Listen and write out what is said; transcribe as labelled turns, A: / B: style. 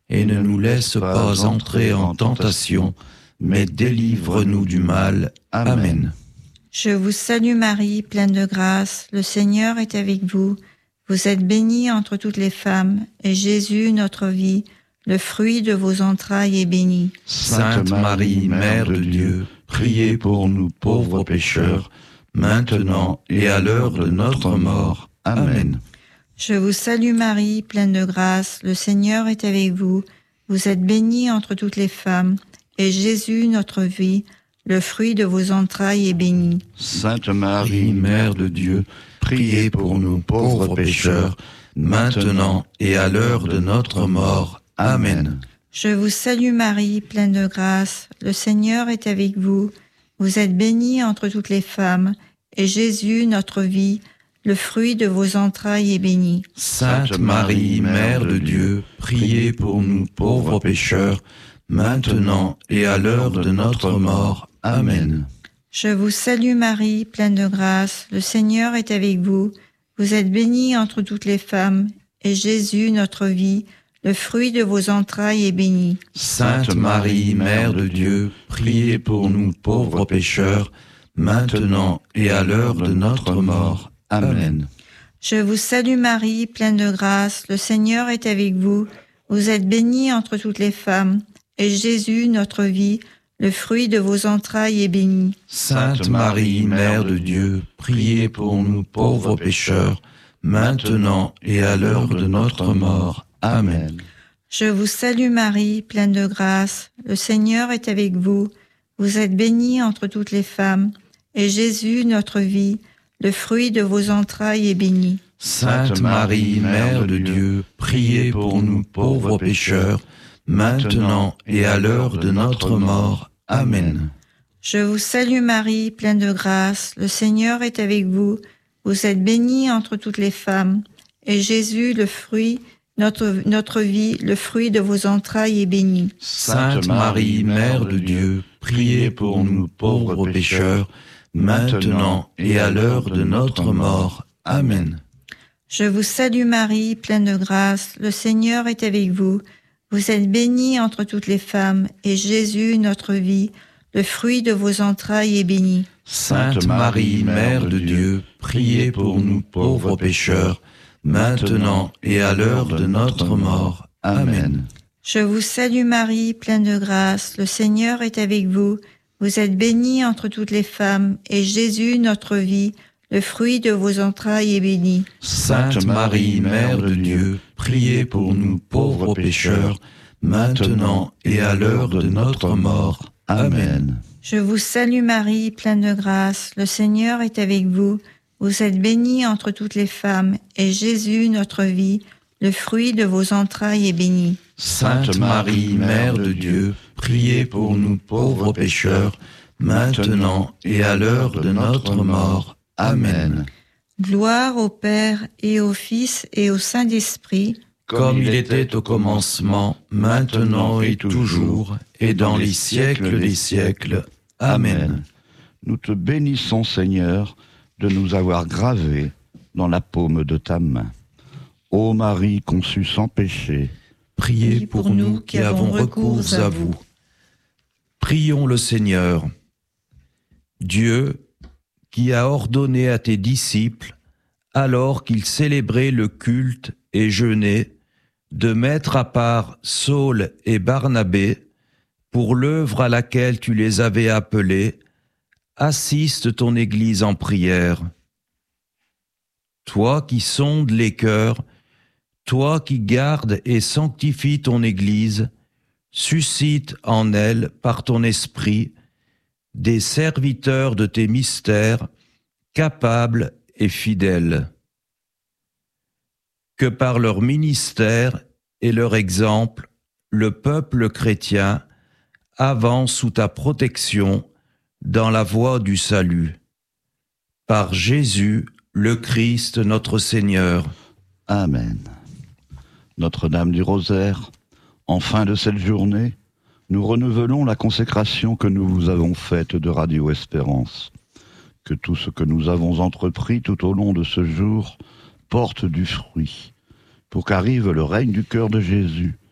A: et ne nous laisse pas entrer en tentation, mais délivre-nous du mal. Amen.
B: Je vous salue Marie, pleine de grâce, le Seigneur est avec vous. Vous êtes bénie entre toutes les femmes, et Jésus, notre vie, le fruit de vos entrailles, est béni.
A: Sainte Marie, Mère de Dieu, priez pour nous pauvres pécheurs, maintenant et à l'heure de notre mort. Amen.
B: Je vous salue Marie, pleine de grâce, le Seigneur est avec vous. Vous êtes bénie entre toutes les femmes, et Jésus, notre vie, le fruit de vos entrailles, est béni.
A: Sainte Marie, Mère de Dieu, priez pour nous pauvres pécheurs, maintenant et à l'heure de notre mort. Amen.
B: Je vous salue Marie, pleine de grâce, le Seigneur est avec vous. Vous êtes bénie entre toutes les femmes, et Jésus, notre vie, le fruit de vos entrailles, est béni.
A: Sainte Marie, Mère de Dieu, priez pour nous pauvres pécheurs, maintenant et à l'heure de notre mort. Amen.
B: Je vous salue Marie, pleine de grâce, le Seigneur est avec vous. Vous êtes bénie entre toutes les femmes, et Jésus, notre vie, le fruit de vos entrailles, est béni.
A: Sainte Marie, Mère de Dieu, priez pour nous pauvres pécheurs, maintenant et à l'heure de notre mort. Amen.
B: Je vous salue Marie, pleine de grâce, le Seigneur est avec vous. Vous êtes bénie entre toutes les femmes, et Jésus, notre vie, le fruit de vos entrailles, est béni.
A: Sainte Marie, Mère de Dieu, priez pour nous pauvres pécheurs, maintenant et à l'heure de notre mort. Amen.
B: Je vous salue Marie, pleine de grâce, le Seigneur est avec vous. Vous êtes bénie entre toutes les femmes, et Jésus, notre vie, le fruit de vos entrailles, est béni.
A: Sainte Marie, Mère de Dieu, priez pour nous pauvres pécheurs, maintenant et à l'heure de notre mort. Amen.
B: Je vous salue Marie, pleine de grâce, le Seigneur est avec vous. Vous êtes bénie entre toutes les femmes, et Jésus, le fruit, notre vie, le fruit de vos entrailles, est béni.
A: Sainte Marie, Mère de Dieu, priez pour nous pauvres pécheurs, maintenant et à l'heure de notre mort. Amen.
B: Je vous salue Marie, pleine de grâce, le Seigneur est avec vous. Vous êtes bénie entre toutes les femmes, et Jésus, notre vie, le fruit de vos entrailles, est béni.
A: Sainte Marie, Mère de Dieu, priez pour nous pauvres pécheurs, maintenant et à l'heure de notre mort. Amen.
B: Je vous salue Marie, pleine de grâce, le Seigneur est avec vous. Vous êtes bénie entre toutes les femmes, et Jésus, notre vie, le fruit de vos entrailles, est béni.
A: Sainte Marie, Mère de Dieu, priez pour nous pauvres pécheurs, maintenant et à l'heure de notre mort. Amen.
B: Je vous salue Marie, pleine de grâce, le Seigneur est avec vous. Vous êtes bénie entre toutes les femmes, et Jésus, notre vie, le fruit de vos entrailles, est béni.
A: Sainte Marie, Mère de Dieu, priez pour nous pauvres pécheurs, maintenant et à l'heure de notre mort. Amen.
B: Gloire au Père et au Fils et au Saint-Esprit,
A: comme il était au commencement, maintenant et toujours, et dans les siècles des siècles. Amen.
C: Nous te bénissons, Seigneur, de nous avoir gravés dans la paume de ta main. Ô Marie conçue sans péché,
A: priez pour nous qui avons recours à vous. Prions le Seigneur. Dieu, qui a ordonné à tes disciples, alors qu'ils célébraient le culte et jeûnaient, de mettre à part Saul et Barnabé pour l'œuvre à laquelle tu les avais appelés, assiste ton Église en prière. Toi qui sondes les cœurs, toi qui gardes et sanctifies ton Église, suscite en elle, par ton esprit, des serviteurs de tes mystères, capables et fidèles. Que par leur ministère et leur exemple, le peuple chrétien avance sous ta protection dans la voie du salut. Par Jésus, le Christ, notre Seigneur.
C: Amen. Notre-Dame du Rosaire, en fin de cette journée, nous renouvelons la consécration que nous vous avons faite de Radio Espérance. Que tout ce que nous avons entrepris tout au long de ce jour porte du fruit, pour qu'arrive le règne du cœur de Jésus,